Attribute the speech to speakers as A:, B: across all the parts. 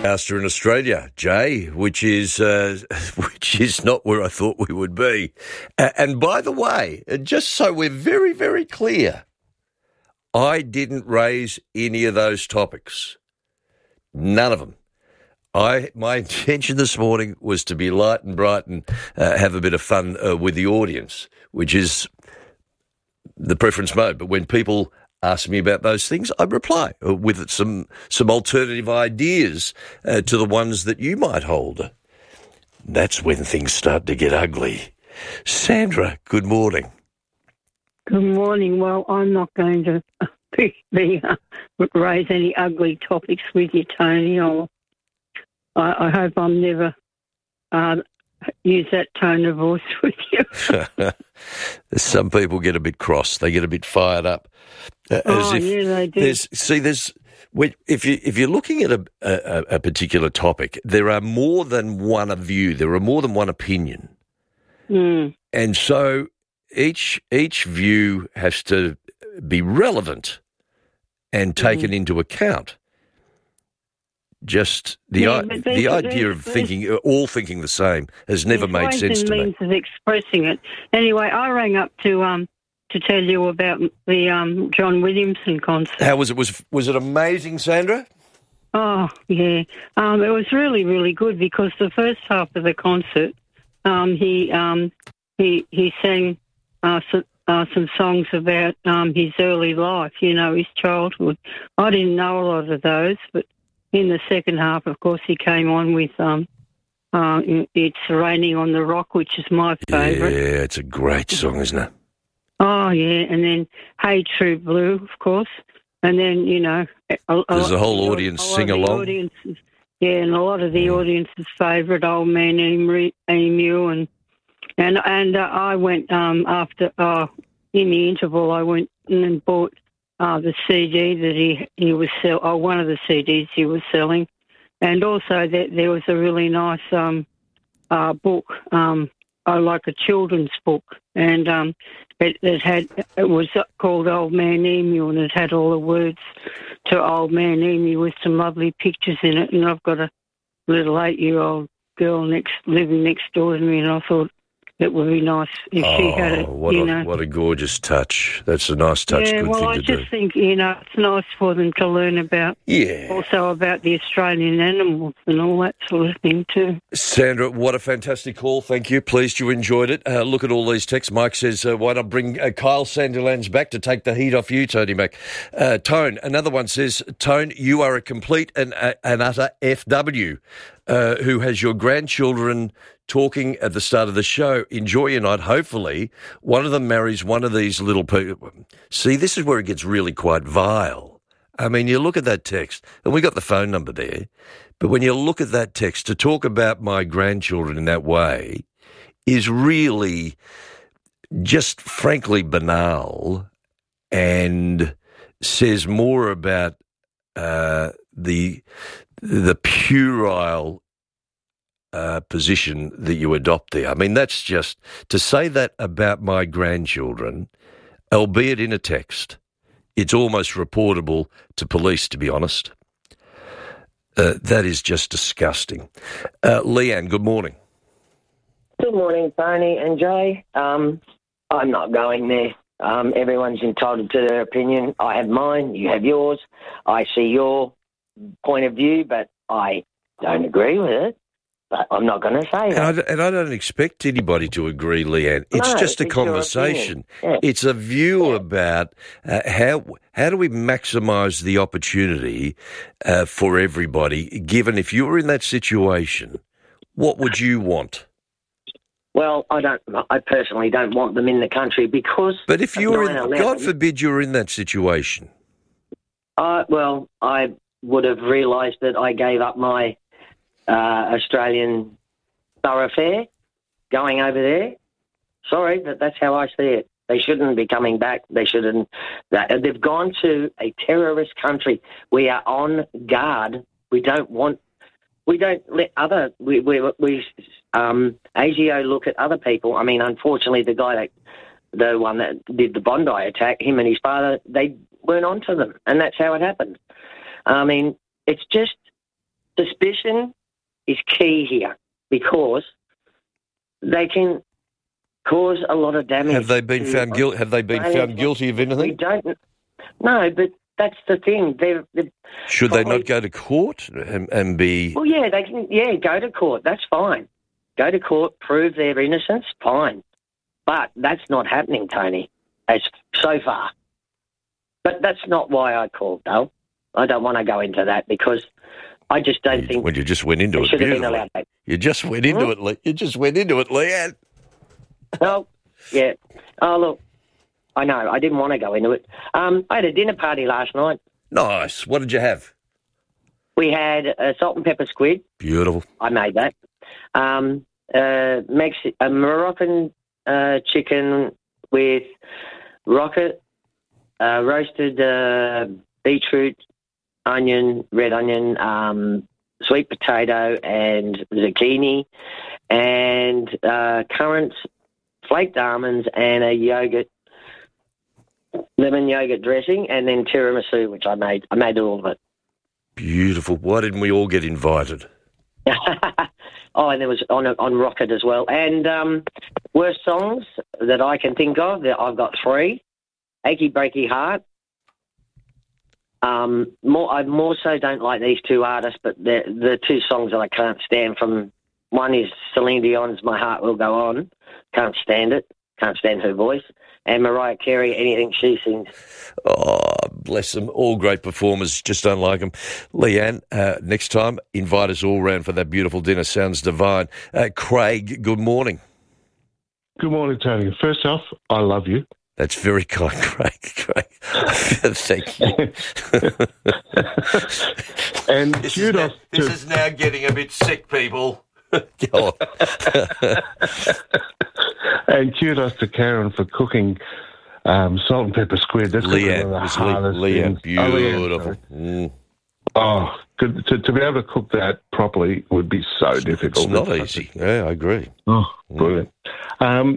A: Disaster in Australia, Jay, which is not where I thought we would be. And by the way, just so we're very, very clear, I didn't raise any of those topics. None of them. My intention this morning was to be light and bright and have a bit of fun with the audience, which is the preference mode. But when people ask me about those things, I reply with some alternative ideas to the ones that you might hold. That's when things start to get ugly. Sandra, good morning.
B: Good morning. Well, I'm not going to raise any ugly topics with you, Tony. I hope I'm never use that tone of voice with you.
A: Some people get a bit cross. They get a bit fired up.
B: Yeah, they do.
A: If you're looking at a particular topic, there are more than one view. There are more than one opinion.
B: Mm.
A: And so each view has to be relevant and taken into account. Just the idea of all thinking the same has never made sense to me.
B: Means of expressing it. Anyway, I rang up to tell you about the John Williamson concert.
A: How was it? Was it amazing, Sandra?
B: Oh yeah, it was really, really good because the first half of the concert, he sang some songs about his early life. You know, his childhood. I didn't know a lot of those, but in the second half, of course, he came on with It's Raining on the Rock, which is my favourite.
A: Yeah, it's a great song, isn't it?
B: Oh, yeah, and then Hey True Blue, of course. And then, you know...
A: Does the whole audience sing along?
B: And a lot of the audience's favourite, Old Man Emu. And I went after... in the interval, I went and bought the CD that he was selling, one of the CDs he was selling, and also there was a really nice book, like a children's book, and it was called Old Man Emu, and it had all the words to Old Man Emu with some lovely pictures in it. And I've got a little 8-year-old girl living next door to me, and I thought it would be nice if she had it.
A: What a gorgeous touch. That's a nice touch.
B: Yeah,
A: Good thing
B: I
A: to
B: just
A: do.
B: think, it's nice for them to learn about, also about the Australian animals and all that sort of thing too.
A: Sandra, what a fantastic call. Thank you. Pleased you enjoyed it. Look at all these texts. Mike says, why not bring Kyle Sandilands back to take the heat off you, Tony Mac? Tone, another one says, Tone, you are a complete and utter FW who has your grandchildren talking at the start of the show. Enjoy your night. Hopefully, one of them marries one of these little people. See, this is where it gets really quite vile. I mean, you look at that text, and we got the phone number there, but when you look at that text, to talk about my grandchildren in that way is really just frankly banal and says more about the puerile position that you adopt there. I mean, that's just, to say that about my grandchildren, albeit in a text, it's almost reportable to police, to be honest. That is just disgusting. Leanne, good morning.
C: Good morning, Tony and Jay. I'm not going there. Everyone's entitled to their opinion. I have mine, you have yours. I see your point of view, but I don't agree with it. But I'm not going to say that.
A: And I don't expect anybody to agree, Leanne. It's just a conversation.
C: Yeah.
A: It's a view about how do we maximise the opportunity for everybody, given if you were in that situation, what would you want?
C: Well, I personally don't want them in the country because...
A: But if you were in, God forbid you were in that situation.
C: I would have realised that I gave up my Australian thoroughfare going over there. Sorry, but that's how I see it. They shouldn't be coming back. They shouldn't. They've gone to a terrorist country. We are on guard. We don't let other. ASIO look at other people. I mean, unfortunately, the one that did the Bondi attack, him and his father, they weren't onto them, and that's how it happened. I mean, it's just suspicion is key here because they can cause a lot of damage.
A: Have they been found guilty? Have they been found guilty of
C: We
A: anything?
C: don't. No, but that's the thing. They're
A: Should they
C: probably-
A: not go to court and be?
C: Well, yeah, they can. Yeah, go to court. That's fine. Go to court, prove their innocence. Fine, but that's not happening, Tony, as so far. But that's not why I called, though. I don't want to go into that because I just don't think
A: Well, you just went into
C: they
A: it
C: should have been
A: beautifully.
C: allowed that.
A: You just went into it. You just went into it, Leanne.
C: Oh, yeah. Oh, look, I know. I didn't want to go into it. I had a dinner party last night.
A: Nice. What did you have?
C: We had a salt and pepper squid.
A: Beautiful.
C: I made that. A Moroccan chicken with rocket, roasted beetroot, onion, red onion, sweet potato and zucchini, and currants, flaked almonds, and a yogurt, lemon yogurt dressing, and then tiramisu, which I made. I made all of it.
A: Beautiful. Why didn't we all get invited?
C: Oh, and there was on Rocket as well. And worst songs that I can think of, I've got 3. Achy Breaky Heart. I more so don't like these 2 artists, but the 2 songs that I can't stand from, one is Celine Dion's My Heart Will Go On. Can't stand it. Can't stand her voice. And Mariah Carey, anything she sings.
A: Oh, bless them. All great performers. Just don't like them. Leanne, next time, invite us all round for that beautiful dinner. Sounds divine. Craig, good morning.
D: Good morning, Tony. First off, I love you.
A: That's very kind, Craig. Thank you.
D: And
A: This
D: kudos
A: is now getting a bit sick, people. Go on.
D: and kudos to Karen for cooking salt and pepper squid. That's
A: Leanne,
D: one of the
A: it's
D: hardest
A: Leanne,
D: things.
A: beautiful.
D: Leanne, oh, good. To be able to cook that properly would be so difficult.
A: It's not easy. Yeah, I agree.
D: Oh, brilliant. Sorry.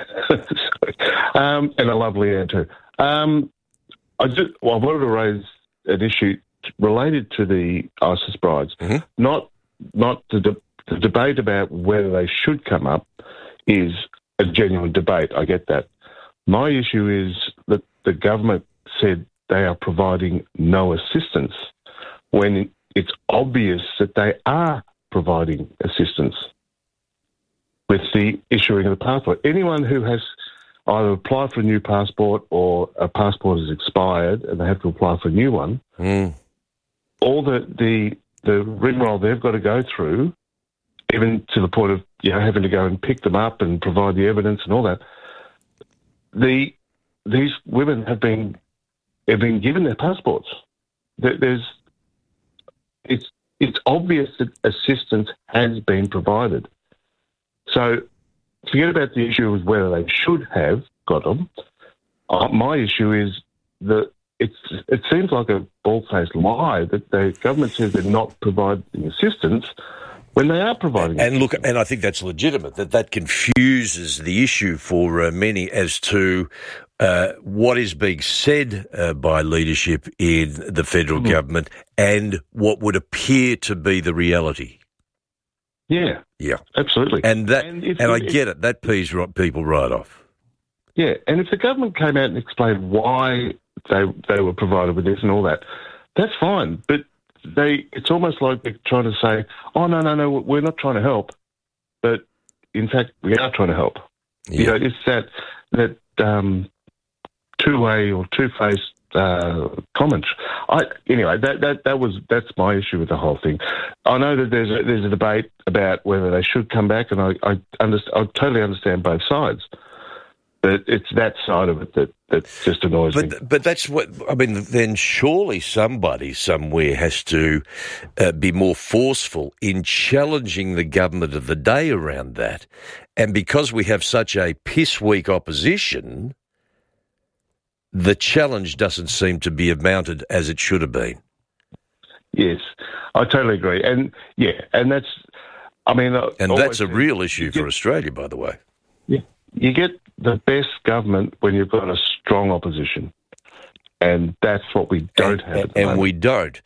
D: And I love Leanne too. I wanted to raise an issue related to the ISIS brides.
A: Mm-hmm.
D: Not the debate about whether they should come up is a genuine debate. I get that. My issue is that the government said they are providing no assistance when it's obvious that they are providing assistance with the issuing of the passport. Anyone who has either applied for a new passport or a passport has expired and they have to apply for a new one, all the rigmarole they've got to go through, even to the point of having to go and pick them up and provide the evidence and all that. These women have been given their passports. It's obvious that assistance has been provided. So forget about the issue of whether they should have got them. My issue is that it seems like a bald-faced lie that the government says they're not providing assistance when they are providing
A: And
D: assistance.
A: look, and I think that's legitimate, that confuses the issue for many as to what is being said by leadership in the federal government and what would appear to be the reality.
D: Yeah,
A: Yeah.
D: absolutely.
A: And I
D: if-
A: get it. That pees people right off.
D: Yeah, and if the government came out and explained why they were provided with this and all that, that's fine. But it's almost like they're trying to say, oh, no, we're not trying to help. But, in fact, we are trying to help.
A: Yeah.
D: It's that two-way or two-faced comment. Anyway, that's my issue with the whole thing. I know that there's a debate about whether they should come back, and I totally understand both sides. But it's that side of it that just annoys me.
A: But that's what I mean. Then surely somebody somewhere has to be more forceful in challenging the government of the day around that. And because we have such a piss weak opposition, the challenge doesn't seem to be mounted as it should have been.
D: Yes, I totally agree. And that's, I mean,
A: and that's a real issue for Australia, by the way.
D: Yeah, you get the best government when you've got a strong opposition, and that's what we don't have at the moment.
A: We don't.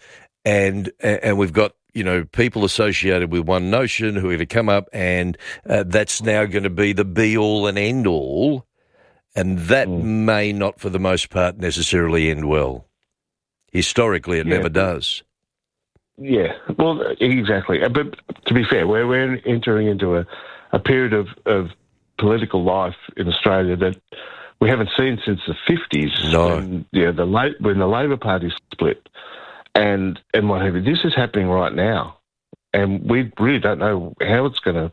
A: and we've got, people associated with One Notion who are going to come up, and that's now going to be the be-all and end-all, and that may not, for the most part, necessarily end well. Historically, it never does.
D: Yeah, well, exactly. But to be fair, we're entering into a period of political life in Australia that we haven't seen since the 50s.
A: No.
D: When the Labor Party split and what have you. This is happening right now, and we really don't know how it's going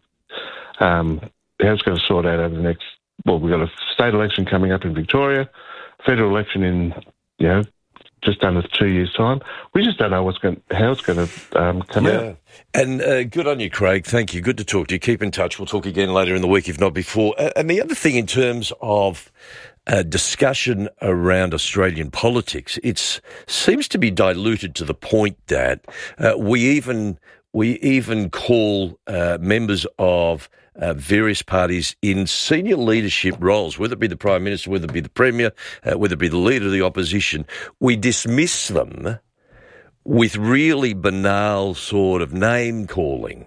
D: to sort out over the next. Well, we've got a state election coming up in Victoria, federal election in just under 2 years' time. We just don't know how it's going to come out.
A: And good on you, Craig. Thank you. Good to talk to you. Keep in touch. We'll talk again later in the week, if not before. And the other thing in terms of discussion around Australian politics, it seems to be diluted to the point that we even call members of various parties in senior leadership roles, whether it be the Prime Minister, whether it be the Premier, whether it be the Leader of the Opposition, we dismiss them with really banal sort of name-calling,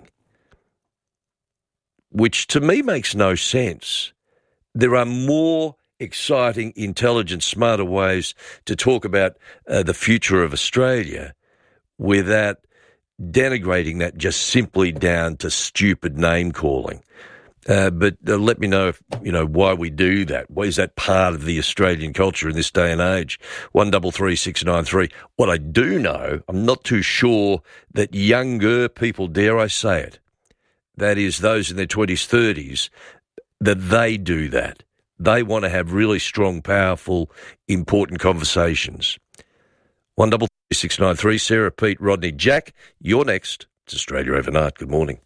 A: which to me makes no sense. There are more exciting, intelligent, smarter ways to talk about the future of Australia without denigrating that just simply down to stupid name-calling. But let me know why we do that. Why is that part of the Australian culture in this day and age? 133693. What I do know, I'm not too sure that younger people, dare I say it, that is those in their 20s, 30s, that they do that. They want to have really strong, powerful, important conversations. 133693. Sarah, Pete, Rodney, Jack, you're next. It's Australia Overnight. Good morning.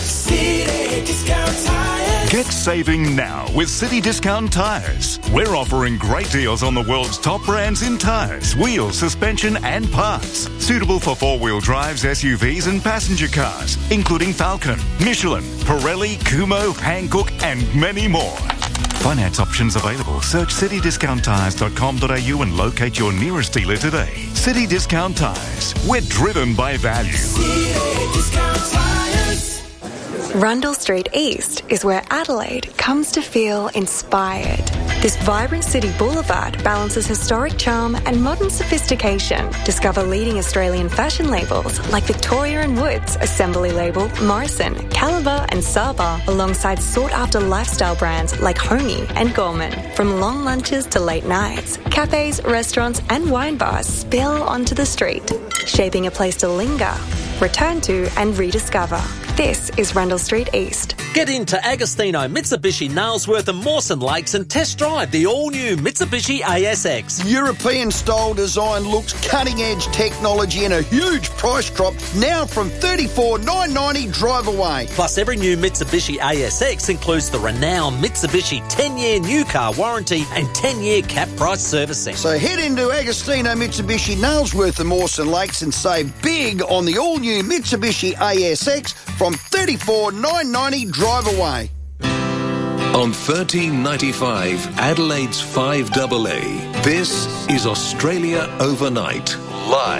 E: Get saving now with City Discount Tyres. We're offering great deals on the world's top brands in tyres, wheels, suspension and parts. Suitable for four-wheel drives, SUVs and passenger cars, including Falcon, Michelin, Pirelli, Kumho, Hankook and many more. Finance options available. Search citydiscounttyres.com.au and locate your nearest dealer today. City Discount Tyres. We're driven by value.
F: City Discount Tyres. Rundle Street East is where Adelaide comes to feel inspired. This vibrant city boulevard balances historic charm and modern sophistication. Discover leading Australian fashion labels like Victoria and Woods, Assembly Label, Morrison, Caliber and Saba, alongside sought-after lifestyle brands like Honey and Gorman. From long lunches to late nights, cafes, restaurants and wine bars spill onto the street, shaping a place to linger, return to and rediscover. This is Rundle Street East.
G: Get into Agostino, Mitsubishi, Nailsworth and Mawson Lakes and test drive the all-new Mitsubishi ASX.
H: European-style design looks, cutting-edge technology and a huge price drop now from $34,990 drive away.
G: Plus, every new Mitsubishi ASX includes the renowned Mitsubishi 10-year new car warranty and 10-year cap price servicing.
H: So head into Agostino, Mitsubishi, Nailsworth and Mawson Lakes and save big on the all-new Mitsubishi ASX from $34,990 drive away.
I: On 1395 Adelaide's 5AA, this is Australia Overnight, live.